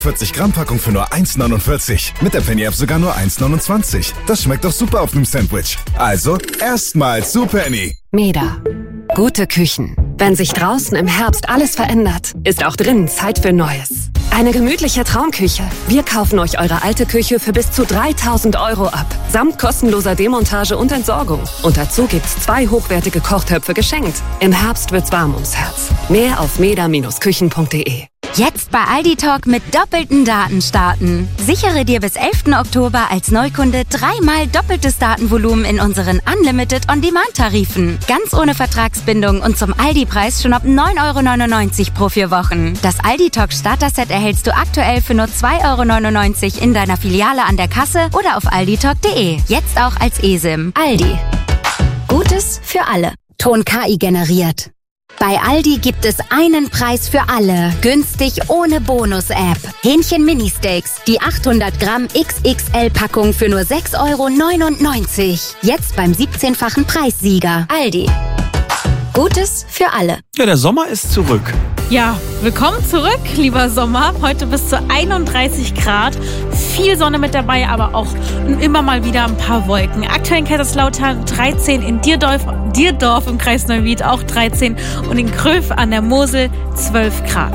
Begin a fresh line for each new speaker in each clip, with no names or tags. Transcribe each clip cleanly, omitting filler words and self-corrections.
40 Gramm Packung für nur 1,49. Mit der Penny App sogar nur 1,29. Das schmeckt doch super auf einem Sandwich. Also, erstmal zu Penny.
Meda. Gute Küchen. Wenn sich draußen im Herbst alles verändert, ist auch drinnen Zeit für Neues. Eine gemütliche Traumküche. Wir kaufen euch eure alte Küche für bis zu 3.000 € ab. Samt kostenloser Demontage und Entsorgung. Und dazu gibt's 2 hochwertige Kochtöpfe geschenkt. Im Herbst wird's warm ums Herz. Mehr auf meda-küchen.de.
Jetzt bei Aldi Talk mit doppelten Daten starten. Sichere dir bis 11. Oktober als Neukunde 3-mal doppeltes Datenvolumen in unseren Unlimited On-Demand-Tarifen. Ganz ohne Vertragsbindung und zum Aldi-Preis schon ab 9,99 € pro 4 Wochen. Das Aldi Talk Starter-Set erhältst du aktuell für nur 2,99 € in deiner Filiale an der Kasse oder auf alditalk.de. Jetzt auch als eSIM. Aldi. Gutes für alle. Ton KI generiert. Bei Aldi gibt es einen Preis für alle. Günstig ohne Bonus-App. Hähnchen Mini-Steaks. Die 800 Gramm XXL-Packung für nur 6,99 €. Jetzt beim 17-fachen Preissieger. Aldi. Gutes für alle.
Ja, der Sommer ist zurück.
Ja, willkommen zurück, lieber Sommer. Heute bis zu 31 Grad. Viel Sonne mit dabei, aber auch immer mal wieder ein paar Wolken. Aktuell in Kaiserslautern 13, in Dierdorf im Kreis Neuwied auch 13 und in Gröf an der Mosel 12 Grad.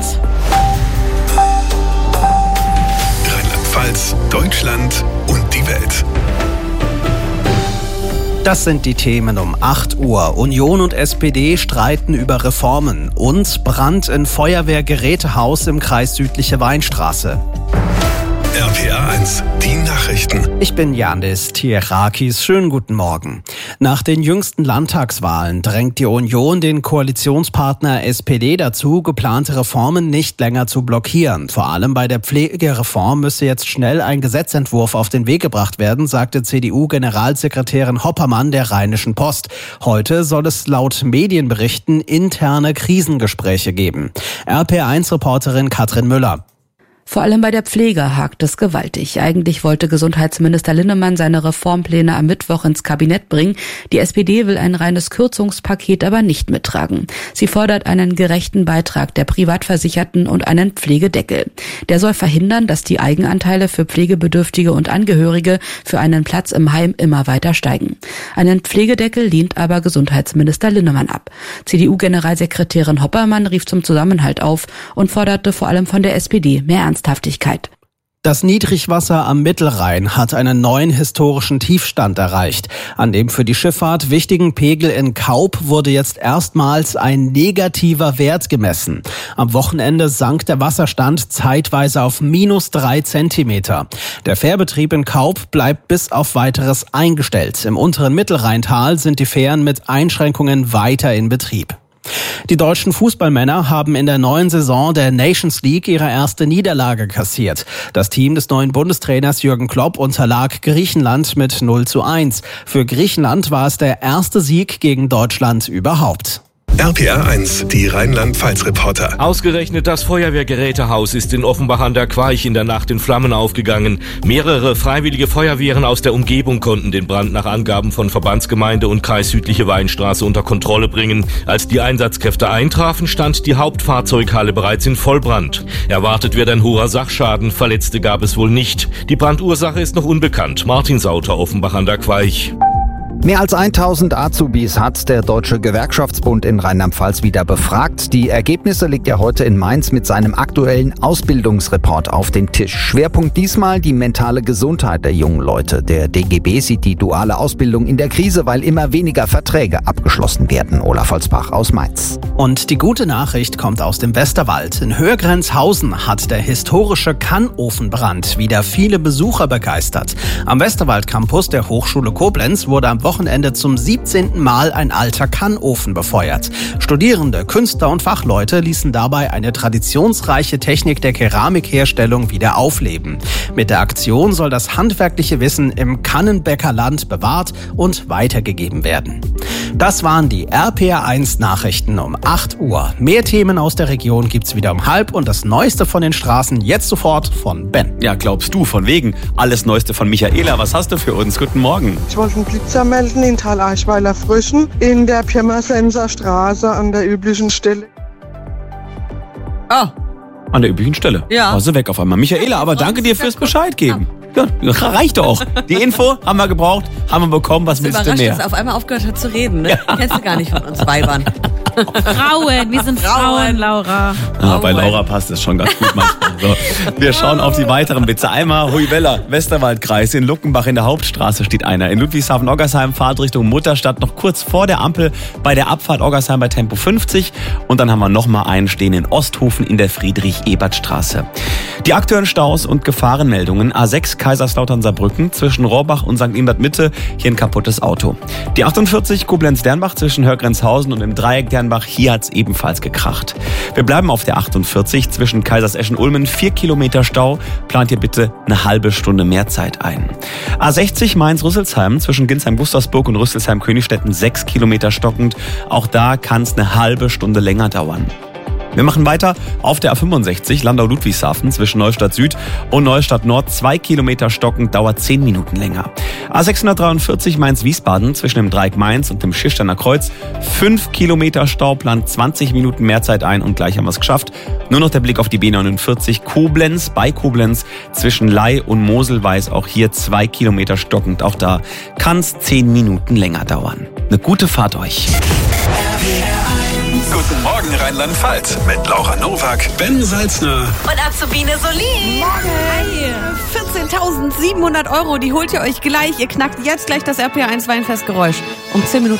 Rheinland-Pfalz, Deutschland und die Welt.
Das sind die Themen um 8 Uhr. Union und SPD streiten über Reformen und Brand in Feuerwehrgerätehaus im Kreis Südliche Weinstraße.
RPA 1, die Nachrichten.
Ich bin Yandis Tierakis. Schönen guten Morgen. Nach den jüngsten Landtagswahlen drängt die Union den Koalitionspartner SPD dazu, geplante Reformen nicht länger zu blockieren. Vor allem bei der Pflegereform müsse jetzt schnell ein Gesetzentwurf auf den Weg gebracht werden, sagte CDU-Generalsekretärin Hoppermann der Rheinischen Post. Heute soll es laut Medienberichten interne Krisengespräche geben. RPA1-Reporterin Katrin Müller.
Vor allem bei der Pflege hakt es gewaltig. Eigentlich wollte Gesundheitsminister Linnemann seine Reformpläne am Mittwoch ins Kabinett bringen. Die SPD will ein reines Kürzungspaket aber nicht mittragen. Sie fordert einen gerechten Beitrag der Privatversicherten und einen Pflegedeckel. Der soll verhindern, dass die Eigenanteile für Pflegebedürftige und Angehörige für einen Platz im Heim immer weiter steigen. Einen Pflegedeckel lehnt aber Gesundheitsminister Linnemann ab. CDU-Generalsekretärin Hoppermann rief zum Zusammenhalt auf und forderte vor allem von der SPD mehr Ernsthaftigkeit.
Das Niedrigwasser am Mittelrhein hat einen neuen historischen Tiefstand erreicht. An dem für die Schifffahrt wichtigen Pegel in Kaub wurde jetzt erstmals ein negativer Wert gemessen. Am Wochenende sank der Wasserstand zeitweise auf -3 Zentimeter. Der Fährbetrieb in Kaub bleibt bis auf Weiteres eingestellt. Im unteren Mittelrheintal sind die Fähren mit Einschränkungen weiter in Betrieb. Die deutschen Fußballmänner haben in der neuen Saison der Nations League ihre erste Niederlage kassiert. Das Team des neuen Bundestrainers Jürgen Klopp unterlag Griechenland mit 0:1. Für Griechenland war es der erste Sieg gegen Deutschland überhaupt.
RPA 1, die Rheinland-Pfalz-Reporter.
Ausgerechnet das Feuerwehrgerätehaus ist in Offenbach an der Queich in der Nacht in Flammen aufgegangen. Mehrere freiwillige Feuerwehren aus der Umgebung konnten den Brand nach Angaben von Verbandsgemeinde und Kreis Südliche Weinstraße unter Kontrolle bringen. Als die Einsatzkräfte eintrafen, stand die Hauptfahrzeughalle bereits in Vollbrand. Erwartet wird ein hoher Sachschaden, Verletzte gab es wohl nicht. Die Brandursache ist noch unbekannt. Martin Sauter, Offenbach an der Queich.
Mehr als 1000 Azubis hat der Deutsche Gewerkschaftsbund in Rheinland-Pfalz wieder befragt. Die Ergebnisse legt er heute in Mainz mit seinem aktuellen Ausbildungsreport auf den Tisch. Schwerpunkt diesmal die mentale Gesundheit der jungen Leute. Der DGB sieht die duale Ausbildung in der Krise, weil immer weniger Verträge abgeschlossen werden. Olaf Holzbach aus Mainz.
Und die gute Nachricht kommt aus dem Westerwald. In Höhrgrenzhausen hat der historische Kannofenbrand wieder viele Besucher begeistert. Am Westerwald-Campus der Hochschule Koblenz wurde am Wochenende zum 17. Mal ein alter Kannofen befeuert. Studierende, Künstler und Fachleute ließen dabei eine traditionsreiche Technik der Keramikherstellung wieder aufleben. Mit der Aktion soll das handwerkliche Wissen im Kannenbäckerland bewahrt und weitergegeben werden. Das waren die RPA1 Nachrichten um 8 Uhr. Mehr Themen aus der Region gibt's wieder um 12:30 und das Neueste von den Straßen jetzt sofort von Ben.
Ja, glaubst du, von wegen. Alles Neueste von Michaela. Was hast du für uns? Guten Morgen.
Ich wollte einen Blitzer melden in Thaleichweiler Fröschen in der Pirmasenser Straße an der üblichen Stelle.
Ah, an der üblichen Stelle.
Ja.
War sie weg auf einmal. Michaela, aber danke dir fürs Bescheid geben. Ja, reicht doch. Die Info haben wir gebraucht, haben wir bekommen. Was willst du mehr?
Dass er auf einmal aufgehört hat zu reden. Ne? Ja. Kennst du gar nicht von uns Weibern.
Frauen, wir sind Frauen, Laura.
Bei Laura passt es schon ganz gut manchmal. So, wir schauen auf die weiteren Witze. Einmal Hohwella, Westerwaldkreis. In Luckenbach in der Hauptstraße steht einer. In Ludwigshafen-Oggersheim Fahrt Richtung Mutterstadt noch kurz vor der Ampel bei der Abfahrt Oggersheim bei Tempo 50. Und dann haben wir nochmal einen stehen in Osthofen in der Friedrich-Ebert-Straße. Die aktuellen Staus und Gefahrenmeldungen. A6 Kaiserslautern-Saarbrücken zwischen Rohrbach und St. Ingbert-Mitte. Hier ein kaputtes Auto. Die 48 Koblenz-Dernbach zwischen Hörgrenzhausen und im Dreieck Dernbach. Hier hat's ebenfalls gekracht. Wir bleiben auf der 48 zwischen Kaiserseschen-Ulmen. 4 Kilometer Stau. Plant ihr bitte eine halbe Stunde mehr Zeit ein. A60 Mainz-Rüsselsheim zwischen Ginsheim-Gustavsburg und Rüsselsheim-Königstetten 6 Kilometer stockend. Auch da kann's eine halbe Stunde länger dauern. Wir machen weiter auf der A65 Landau-Ludwigshafen zwischen Neustadt Süd und Neustadt Nord. 2 Kilometer stockend, dauert 10 Minuten länger. A643 Mainz-Wiesbaden zwischen dem Dreieck Mainz und dem Schirsteiner Kreuz. 5 Kilometer Stau, plant 20 Minuten mehr Zeit ein und gleich haben wir es geschafft. Nur noch der Blick auf die B49 Koblenz bei Koblenz zwischen Ley und Moselweiß. Auch hier 2 Kilometer stockend. Auch da kann es 10 Minuten länger dauern. Eine gute Fahrt euch.
Guten Morgen Rheinland-Pfalz mit Laura Nowak, Ben Salzner
und Azubine Solin.
Morgen. 14.700 €, die holt ihr euch gleich. Ihr knackt jetzt gleich das RPA1 Weinfestgeräusch. Um 10 Minuten